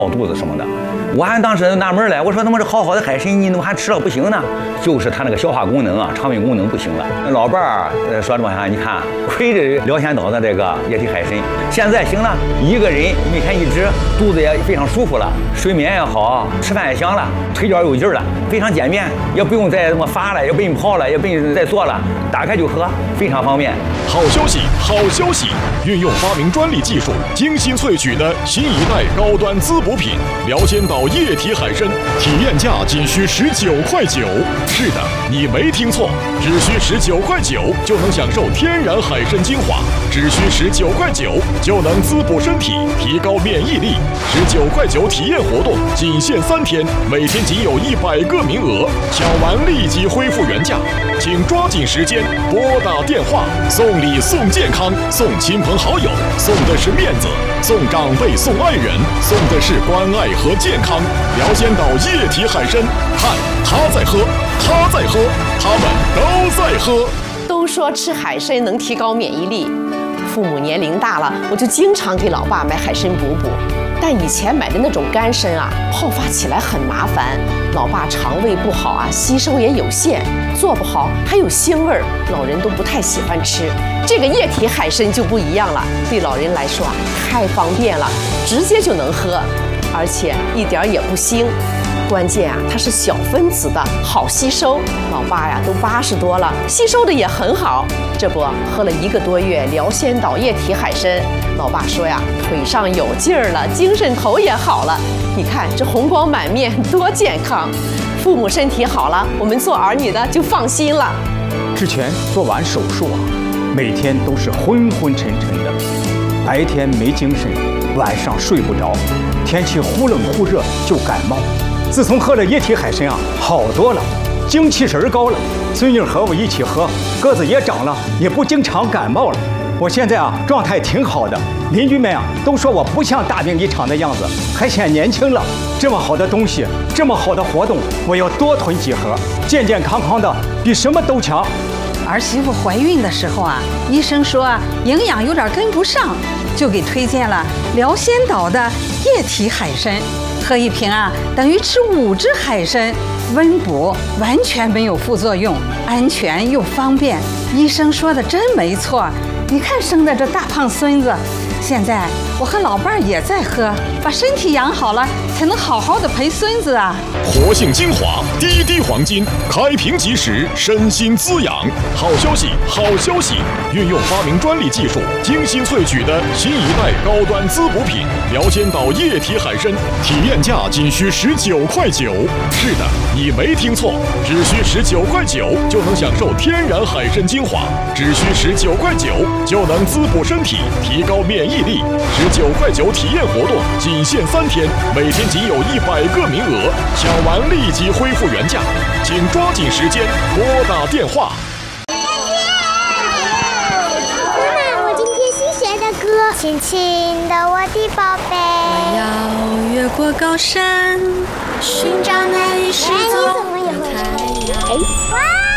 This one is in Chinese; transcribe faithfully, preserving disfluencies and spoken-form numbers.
闹肚子什么的。我还当时纳闷了，我说他妈这好好的海参，你怎么还吃了不行呢？就是它那个消化功能啊，肠胃功能不行了。那老伴儿呃说这么啥，你看亏着辽仙岛的这个液体海参，现在行了，一个人每天一只，肚子也非常舒服了，睡眠也好，吃饭也香了，腿脚有劲儿了，非常简便，也不用再这么发了，也不用泡了，也不用再做了，打开就喝，非常方便。 好消息，好消息！运用发明专利技术，精心萃取的新一代高端滋补品辽仙岛液体海参，体验价仅需十九块九。是的，你没听错，只需十九块九就能享受天然海参精华，只需十九块九就能滋补身体，提高免疫力。十九块九体验活动仅限三天，每天仅有一百个名额，抢完立即恢复原价，请抓紧时间拨打电话。送礼送健康，送亲朋好友，送的是面子；送长辈送爱人，送的是关爱和健康。辽仙岛液体海参，看他在喝，他在喝，他们都在喝。 都说吃海参能提高免疫力，父母年龄大了，我就经常给老爸买海参补补。但以前买的那种干参啊，泡发起来很麻烦，老爸肠胃不好啊，吸收也有限，做不好还有腥味儿，老人都不太喜欢吃。这个液体海参就不一样了，对老人来说啊，太方便了，直接就能喝，而且一点也不腥。关键啊，它是小分子的，好吸收。老爸呀，都八十多了，吸收的也很好。这不，喝了一个多月辽仙岛液体海参，老爸说呀，腿上有劲儿了，精神头也好了。你看这红光满面，多健康！父母身体好了，我们做儿女的就放心了。 之前做完手术啊，每天都是昏昏沉沉的，白天没精神，晚上睡不着，天气忽冷忽热就感冒。自从喝了液体海参啊，好多了，精气神高了。孙女和我一起喝，个子也长了，也不经常感冒了。我现在啊，状态挺好的，邻居们啊都说我不像大病一场的样子，还显年轻了。这么好的东西，这么好的活动，我要多囤几盒，健健康康的，比什么都强。 儿媳妇怀孕的时候啊，医生说啊，营养有点跟不上，就给推荐了辽仙岛的液体海参。喝一瓶啊，等于吃五只海参，温补，完全没有副作用，安全又方便。医生说的真没错，你看生的这大胖孙子，现在我和老伴儿也在喝，把身体养好了，才能好好的陪孙子啊。 活性精华，滴滴黄金，开瓶即食，身心滋养。好消息，好消息！运用发明专利技术，精心萃取的新一代高端滋补品辽仙岛液体海参，体验价仅需十九块九。是的，你没听错，只需十九块九就能享受天然海参精华，只需十九块九就能滋补身体，提高免疫力。十九块九体验活动仅限三天，每天仅有一百个名额，抢完立即恢复原价，请抓紧时间拨打电话。 亲亲的我的宝贝， 我要越过高山，寻找那一失踪的太阳。